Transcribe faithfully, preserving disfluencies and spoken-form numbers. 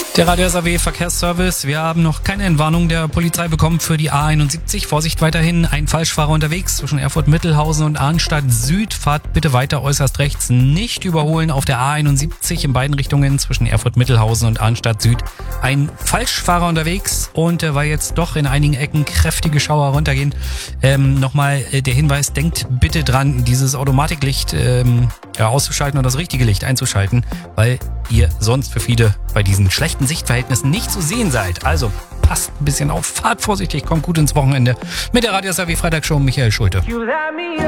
Der Radio S A W Verkehrsservice. Wir haben noch keine Entwarnung der Polizei bekommen für die A einundsiebzig. Vorsicht weiterhin, ein Falschfahrer unterwegs zwischen Erfurt-Mittelhausen und Arnstadt Süd. Fahrt bitte weiter äußerst rechts, nicht überholen auf der A einundsiebzig in beiden Richtungen zwischen Erfurt-Mittelhausen und Arnstadt Süd. Ein Falschfahrer unterwegs und äh, weil jetzt doch in einigen Ecken kräftige Schauer runtergehen. Ähm, nochmal äh, der Hinweis, denkt bitte dran, dieses Automatiklicht ähm, ja, auszuschalten und das richtige Licht einzuschalten, weil ihr sonst für viele bei diesen schlechten Sichtverhältnissen nicht zu sehen seid. Also passt ein bisschen auf, fahrt vorsichtig, kommt gut ins Wochenende mit der Radio S A W Freitagshow. Michael Schulte.